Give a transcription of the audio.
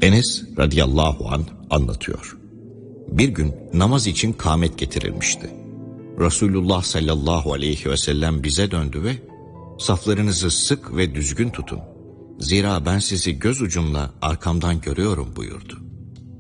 Enes radıyallahu anh anlatıyor. Bir gün namaz için kâmet getirilmişti. Resulullah sallallahu aleyhi ve sellem bize döndü ve saflarınızı sık ve düzgün tutun. Zira ben sizi göz ucumla arkamdan görüyorum buyurdu.